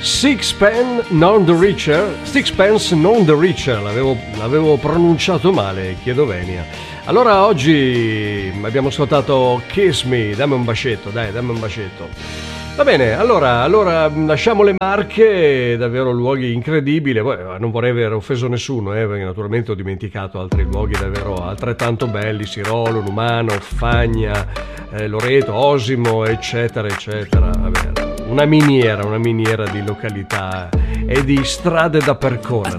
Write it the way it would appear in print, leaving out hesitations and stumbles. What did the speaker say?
Sixpence non the richer, l'avevo pronunciato male, chiedo venia. Allora oggi abbiamo ascoltato Kiss Me, dammi un bacetto, dai, dammi un bacetto. Va bene, allora lasciamo le Marche, davvero luoghi incredibili. Non vorrei aver offeso nessuno, perché naturalmente ho dimenticato altri luoghi davvero altrettanto belli, Sirolo, Numano, Fagna, Loreto, Osimo, eccetera, eccetera. Vabbè, una miniera di località e di strade da percorrere.